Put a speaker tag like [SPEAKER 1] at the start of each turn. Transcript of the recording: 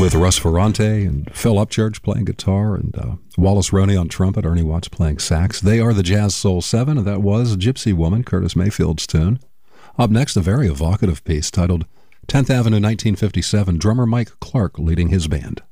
[SPEAKER 1] with Russ Ferrante and Phil Upchurch playing guitar and Wallace Roney on trumpet, Ernie Watts playing sax. They are the Jazz Soul 7, and that was Gypsy Woman, Curtis Mayfield's tune. Up next, a very evocative piece titled 10th Avenue 1957, drummer Mike Clark leading his band.